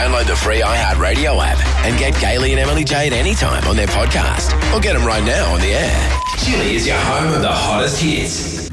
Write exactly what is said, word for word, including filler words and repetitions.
Download the free iHeartRadio app and get Gailey and Emily Jade anytime on their podcast. Or get them right now on the air. Chili is your home of the hottest hits.